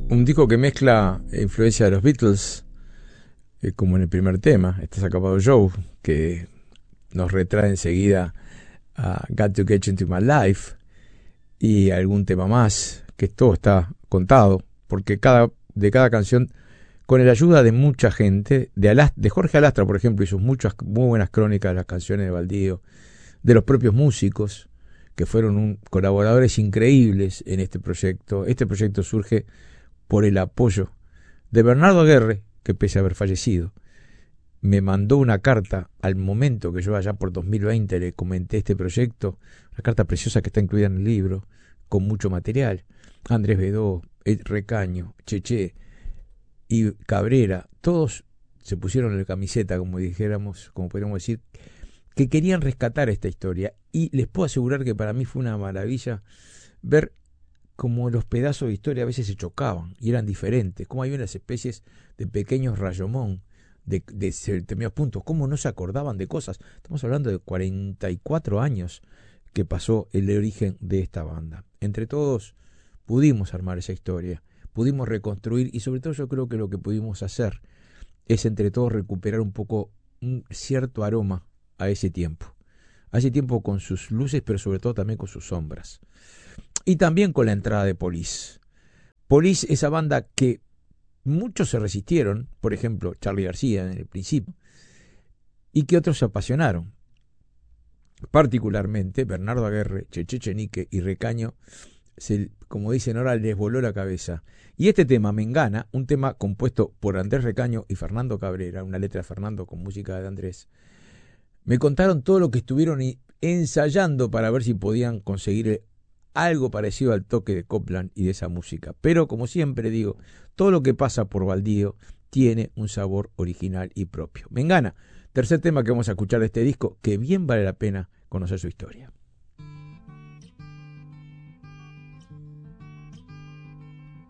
Un disco que mezcla influencia de los Beatles, como en el primer tema, Estás acabado Joe, que nos retrae enseguida a Got to Get You Into My Life, y algún tema más, que todo está contado, porque de cada canción, con la ayuda de mucha gente, de Jorge Alastra, por ejemplo, y sus muchas muy buenas crónicas de las canciones de Baldío, de los propios músicos, que fueron colaboradores increíbles en este proyecto. Este proyecto surge por el apoyo de Bernardo Aguerre, que pese a haber fallecido, me mandó una carta al momento que yo allá por 2020 le comenté este proyecto, una carta preciosa que está incluida en el libro, con mucho material. Andrés Bedó, Ed Recaño, Cheche y Cabrera, todos se pusieron en la camiseta, como dijéramos, como podríamos decir, que querían rescatar esta historia, y les puedo asegurar que para mí fue una maravilla ver como los pedazos de historia a veces se chocaban y eran diferentes, como hay unas especies de pequeños rayomón de determinados puntos, cómo no se acordaban de cosas. Estamos hablando de 44 años que pasó el origen de esta banda. Entre todos pudimos armar esa historia, pudimos reconstruir, y sobre todo yo creo que lo que pudimos hacer es entre todos recuperar un poco un cierto aroma a ese tiempo con sus luces, pero sobre todo también con sus sombras. Y también con la entrada de Police. Police, esa banda que muchos se resistieron, por ejemplo, Charly García en el principio, y que otros se apasionaron. Particularmente Bernardo Aguerre, Cheche Chenique y Recaño, como dicen ahora, les voló la cabeza. Y este tema, Mengana, un tema compuesto por Andrés Recaño y Fernando Cabrera, una letra de Fernando con música de Andrés, me contaron todo lo que estuvieron ensayando para ver si podían conseguir algo parecido al toque de Copland y de esa música. Pero, como siempre digo, todo lo que pasa por Baldío tiene un sabor original y propio. Mengana, tercer tema que vamos a escuchar de este disco, que bien vale la pena conocer su historia.